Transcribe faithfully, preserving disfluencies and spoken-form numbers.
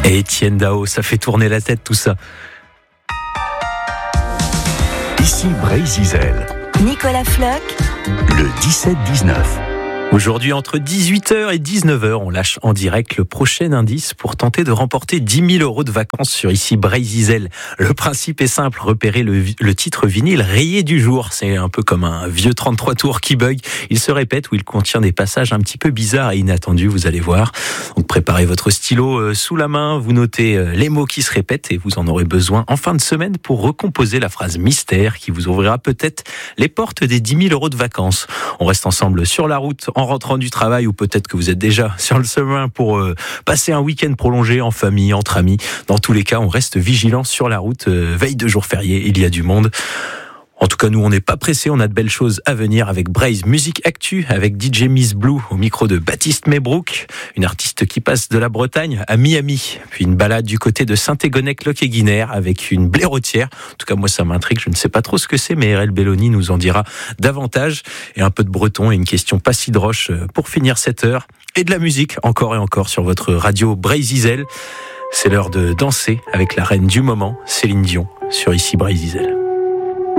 Et Étienne Dao, ça fait tourner la tête tout ça. Ici Brésil. Nicolas Floch. Le dix-sept dix-neuf. Aujourd'hui, entre dix-huit heures et dix-neuf heures, on lâche en direct le prochain indice pour tenter de remporter dix mille euros de vacances sur Ici Brésil. Le principe est simple, repérer le, le titre vinyle rayé du jour. C'est un peu comme un vieux trente-trois tours qui bug. Il se répète ou il contient des passages un petit peu bizarres et inattendus, vous allez voir. Donc préparez votre stylo sous la main, vous notez les mots qui se répètent et vous en aurez besoin en fin de semaine pour recomposer la phrase mystère qui vous ouvrira peut-être les portes des dix mille euros de vacances. On reste ensemble sur la route en rentrant du travail ou peut-être que vous êtes déjà sur le chemin pour euh, passer un week-end prolongé en famille, entre amis. Dans tous les cas, on reste vigilant sur la route. Euh, veille de jour férié, il y a du monde. En tout cas, nous, on n'est pas pressés, on a de belles choses à venir avec Braise Musique Actu, avec D J Miss Blue au micro de Baptiste Mebrook, une artiste qui passe de la Bretagne à Miami, puis une balade du côté de Saint-Égonec-Loc-et-Guinère avec une blaireautière. En tout cas, moi, ça m'intrigue, je ne sais pas trop ce que c'est, mais R L Belloni nous en dira davantage. Et un peu de breton et une question pas si droche pour finir cette heure. Et de la musique, encore et encore, sur votre radio Brésil. C'est l'heure de danser avec la reine du moment, Céline Dion, sur Ici Brésil.